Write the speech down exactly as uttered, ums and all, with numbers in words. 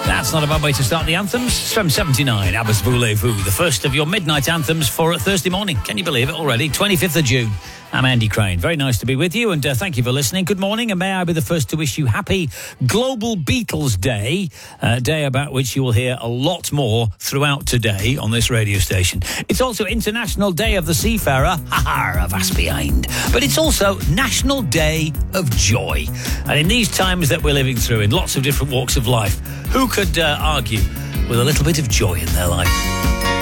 That's not a bad way to start the anthems. From seventy-nine, Abbas Voulez-Vous, the first of your midnight anthems for a Thursday morning. Can you believe it already? twenty-fifth of June. I'm Andy Crane. Very nice to be with you, and uh, thank you for listening. Good morning, and may I be the first to wish you happy Global Beatles Day, a day about which you will hear a lot more throughout today on this radio station. It's also International Day of the Seafarer, ha-ha, avast behind. But it's also National Day of Joy. And in these times that we're living through, in lots of different walks of life, who could uh, argue with a little bit of joy in their life?